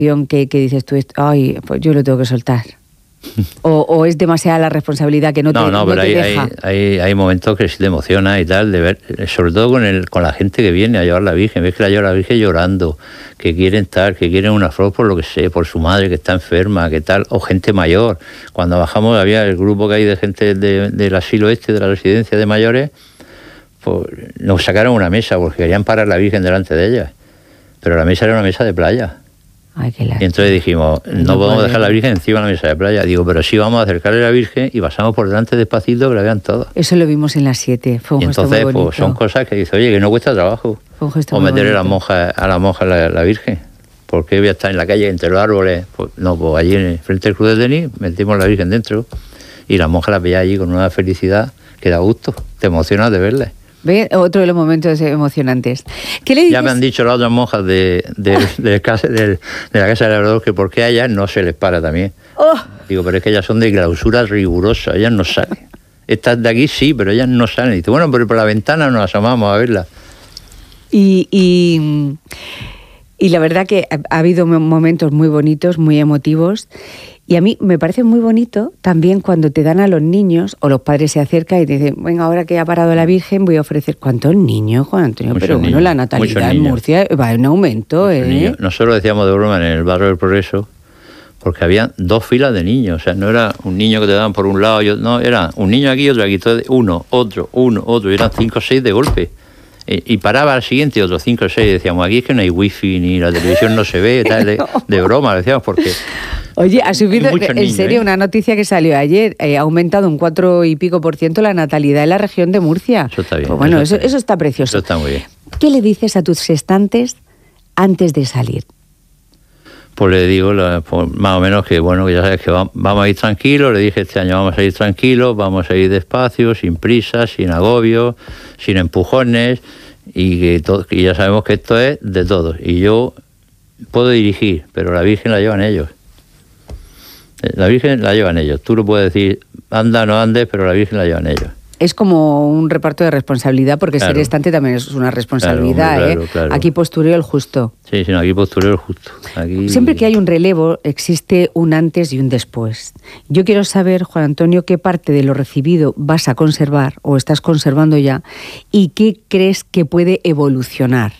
que dices tú, ay, pues yo lo tengo que soltar? ¿O es demasiada la responsabilidad que no te deja? Hay momentos que sí te emociona y tal, de ver, sobre todo con la gente que viene a llevar la Virgen. Ves que la lleva la Virgen llorando, que quieren una flor por lo que sé, por su madre que está enferma, que tal, o gente mayor. Cuando bajamos había el grupo que hay de gente del asilo de la residencia de mayores, pues nos sacaron una mesa porque querían parar la Virgen delante de ella. Pero la mesa era una mesa de playa. Ay, qué lástima. Y entonces dijimos, no podemos dejar la Virgen encima de la mesa de playa. Digo, pero sí vamos a acercarle a la Virgen y pasamos por delante despacito que la vean todos. Eso lo vimos en las 7. Fue un gesto muy bonito. Entonces, pues son cosas que dice, oye, que no cuesta trabajo. Fue un gesto o muy meterle bonito. a la monja la Virgen. ¿Por qué voy a estar en la calle entre los árboles? Pues no, pues allí frente al Cruz del Denis metimos la Virgen dentro y la monja la veía allí con una felicidad que da gusto. Te emocionas de verla. ¿Ve? Otro de los momentos emocionantes. ¿Qué le dices? Ya me han dicho las otras monjas de la Casa del Labrador que por qué a ellas no se les para también. Oh. Digo, pero es que ellas son de clausura rigurosa, ellas no salen. Estas de aquí sí, pero ellas no salen. Dice, bueno, pero por la ventana nos asomamos a verlas. Y la verdad que ha habido momentos muy bonitos, muy emotivos. Y a mí me parece muy bonito también cuando te dan a los niños, o los padres se acercan y te dicen, venga, ahora que ha parado la Virgen, voy a ofrecer... ¿Cuántos niños, Juan Antonio? Muchos Pero bueno, niños, la natalidad en Murcia va en aumento, Niños. Nosotros decíamos de broma en el barrio del Progreso, porque había 2 filas de niños. O sea, no era un niño que te daban por un lado, no, era un niño aquí y otro aquí. Uno, otro, y eran 5 o 6 de golpe. Y paraba al siguiente otros 5 o 6 y decíamos, aquí es que no hay wifi ni la televisión no se ve, tal, de broma, decíamos, porque... Oye, ha subido, en niños, serio, una noticia que salió ayer, ha aumentado un 4 y pico % la natalidad en la región de Murcia. Eso está bien. Pues bueno, eso está precioso. Eso está muy bien. ¿Qué le dices a tus gestantes antes de salir? Pues le digo pues más o menos que bueno, que ya sabes que vamos a ir tranquilos. Le dije este año vamos a ir tranquilos, vamos a ir despacio, sin prisa, sin agobio, sin empujones, y que ya sabemos que esto es de todos. Y yo puedo dirigir, pero la Virgen la llevan ellos. La Virgen la llevan ellos. Tú lo puedes decir, anda, no andes, pero la Virgen la llevan ellos. Es como un reparto de responsabilidad, porque ser gestante también es una responsabilidad. Claro. Aquí postureo el justo. Sí, aquí postureo el justo. Aquí... Siempre que hay un relevo, existe un antes y un después. Yo quiero saber, Juan Antonio, qué parte de lo recibido vas a conservar, o estás conservando ya, y qué crees que puede evolucionar.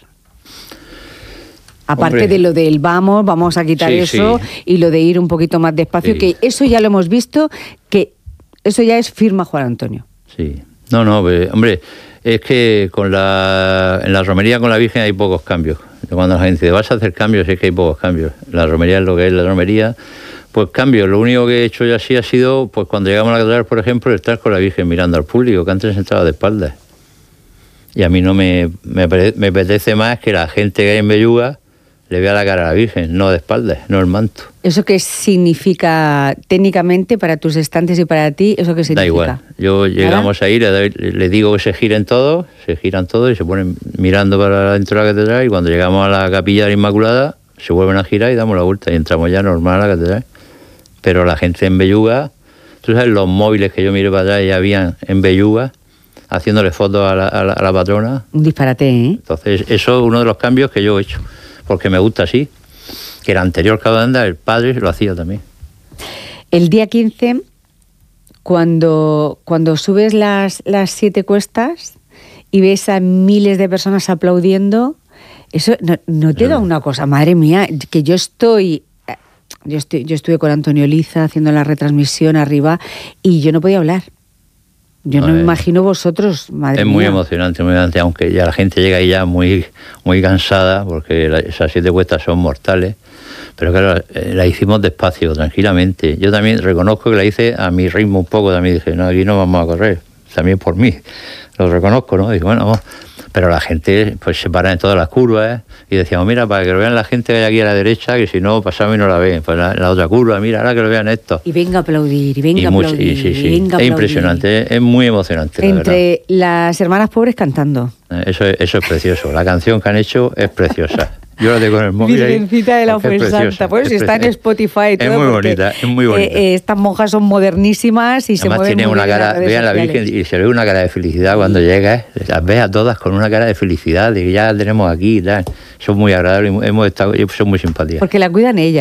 Aparte de lo del vamos a quitar eso, y lo de ir un poquito más despacio, que eso ya lo hemos visto, que eso ya es firma Juan Antonio. Sí. No, pues, hombre, es que en la romería con la Virgen hay pocos cambios. Cuando la gente dice, vas a hacer cambios, es que hay pocos cambios. La romería es lo que es la romería. Pues cambios, lo único que he hecho ya sí ha sido, pues cuando llegamos a la catedral, por ejemplo, estar con la Virgen mirando al público, que antes entraba de espaldas. Y a mí no me apetece más que la gente que hay en Belluga le vea la cara a la Virgen, no de espaldas, no el manto. ¿Eso qué significa técnicamente para tus estantes y para ti? ¿Eso qué significa? Da igual. Llegamos ahí, le digo que se giran todos y se ponen mirando para dentro de la catedral, y cuando llegamos a la capilla de la Inmaculada se vuelven a girar y damos la vuelta y entramos ya normal a la catedral. Pero la gente en Belluga, tú sabes los móviles que yo miré para allá y habían en Belluga haciéndole fotos a la patrona. Un disparate, ¿eh? Entonces eso es uno de los cambios que yo he hecho, porque me gusta así. Que el anterior Caudanda, el padre, lo hacía también. El día 15, cuando subes las 7 cuestas y ves a miles de personas aplaudiendo, eso no te da una cosa, madre mía, que yo estuve con Antonio Liza haciendo la retransmisión arriba y yo no podía hablar. Yo no me imagino vosotros, madre mía. Es muy emocionante, aunque ya la gente llega ahí ya muy, muy cansada, porque esas 7 cuestas son mortales. Pero claro, la hicimos despacio, tranquilamente. Yo también reconozco que la hice a mi ritmo un poco. También dije, no, aquí no vamos a correr. También por mí. Lo reconozco, ¿no? Digo, bueno, vamos. Pero la gente pues se para en todas las curvas, y decíamos, mira, para que lo vean la gente que hay aquí a la derecha, que si no pasamos y no la ven. Pues la otra curva, mira, ahora que lo vean esto. Y venga a aplaudir, y venga a aplaudir. Sí. Es impresionante, es muy emocionante. Entre las hermanas pobres cantando. Eso es precioso. La canción que han hecho es preciosa. Yo la tengo en el móvil. Virgencita de la Fuensanta. Pues si está en Spotify y todo. Es muy bonita, es muy bonita. Estas monjas son modernísimas y además se mueven tiene muy una bien cara, vean la Virgen y se le ve una cara de felicidad cuando llega, las ves a todas con una cara de felicidad, de que ya la tenemos aquí y tal. Son muy agradables, son muy simpáticas. Porque la cuidan ellas.